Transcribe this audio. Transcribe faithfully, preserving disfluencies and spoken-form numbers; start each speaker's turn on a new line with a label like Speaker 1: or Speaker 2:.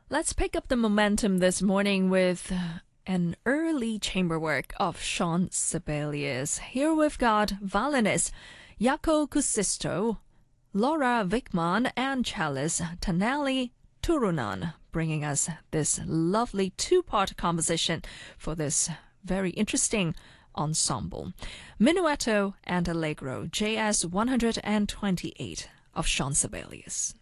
Speaker 1: Let's pick up the momentum this morning with an early chamber work of Shaun Sibelius. Here we've got violinist Jaakko Kuusisto, Laura Wickman, and cellist Taneli Turunen, bringing us this lovely two-part composition for this very interesting ensemble. Minuetto and Allegro, J S one twenty-eight of Shaun Sibelius.